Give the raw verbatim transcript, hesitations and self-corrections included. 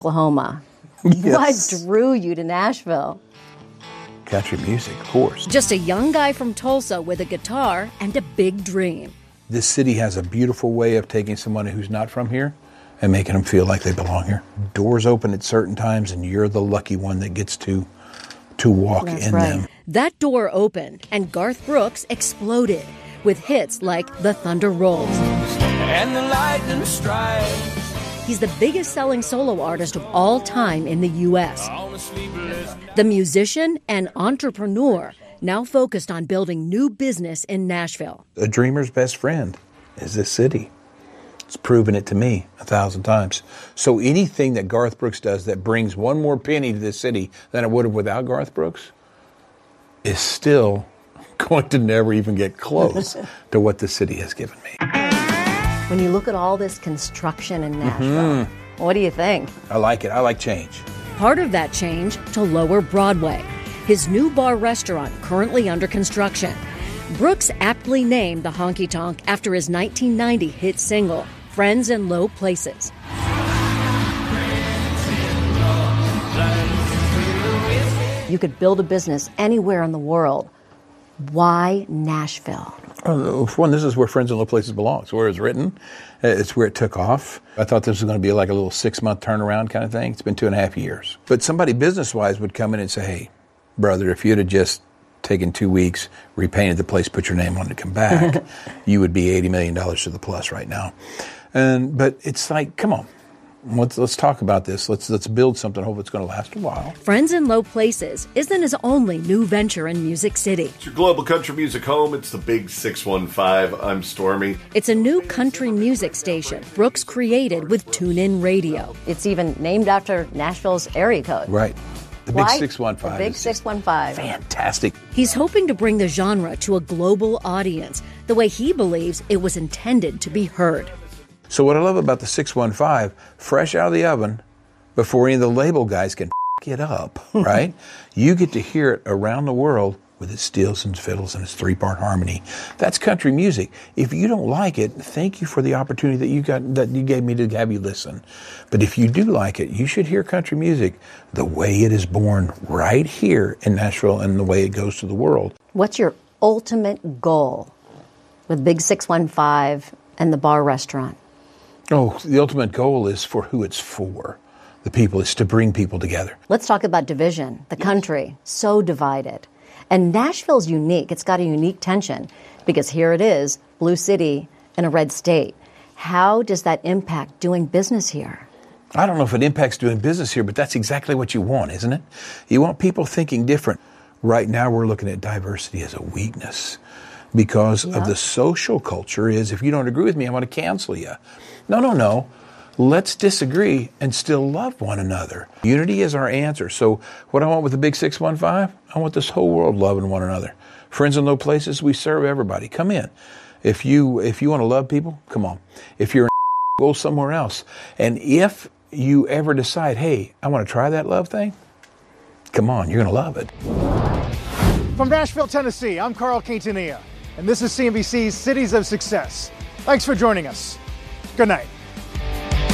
Oklahoma. Yes. What drew you to Nashville? Country music, of course. Just a young guy from Tulsa with a guitar and a big dream. This city has a beautiful way of taking someone who's not from here and making them feel like they belong here. Doors open at certain times, and you're the lucky one that gets to to walk That's in right. them. That door opened, and Garth Brooks exploded with hits like The Thunder Rolls. And the lightning strikes. He's the biggest selling solo artist of all time in the U S. The musician and entrepreneur, now focused on building new business in Nashville. A dreamer's best friend is this city. It's proven it to me a thousand times. So anything that Garth Brooks does that brings one more penny to this city than it would have without Garth Brooks is still going to never even get close to what the city has given me. When you look at all this construction in Nashville, Mm-hmm. what do you think? I like it. I like change. Part of that change to Lower Broadway, his new bar restaurant currently under construction. Brooks aptly named the honky tonk after his nineteen ninety hit single, Friends in Low Places. You could build a business anywhere in the world. Why Nashville? Uh, for one, this is where Friends in Low Places belong. It's where it's written. It's where it took off. I thought this was going to be like a little six-month turnaround kind of thing. It's been two and a half years. But somebody business-wise would come in and say, hey, brother, if you'd have just taken two weeks, repainted the place, put your name on it, and come back, you would be eighty million dollars to the plus right now. And But it's like, come on. Let's let's talk about this. Let's let's build something. Hope it's going to last a while. Friends in Low Places isn't his only new venture in Music City. It's your global country music home. It's the Big six one five. I'm Stormy. It's a new country music station Brooks created with TuneIn Radio. It's even named after Nashville's area code. Right. The Big Why? six one five. The Big six one five. Fantastic. He's hoping to bring the genre to a global audience, the way he believes it was intended to be heard. So what I love about the six one five, fresh out of the oven, before any of the label guys can f*** it up, right? You get to hear it around the world with its steels and fiddles and its three-part harmony. That's country music. If you don't like it, thank you for the opportunity that you got, that you gave me to have you listen. But if you do like it, you should hear country music the way it is born right here in Nashville and the way it goes to the world. What's your ultimate goal with Big six one five and the bar restaurant? Oh, the ultimate goal is for who it's for. The people is to bring people together. Let's talk about division. The country, so divided. And Nashville's unique. It's got a unique tension because here it is, blue city in a red state. How does that impact doing business here? I don't know if it impacts doing business here, but that's exactly what you want, isn't it? You want people thinking different. Right now we're looking at diversity as a weakness because Yeah. of the social culture is if you don't agree with me, I'm going to cancel you. No, no, no. Let's disagree and still love one another. Unity is our answer. So what I want with the Big six one five, I want this whole world loving one another. Friends in Low Places, we serve everybody. Come in. If you if you want to love people, come on. If you're go somewhere else. And if you ever decide, hey, I want to try that love thing, come on, you're going to love it. From Nashville, Tennessee, I'm Carl Quintanilla, and this is C N B C's Cities of Success. Thanks for joining us. Good night.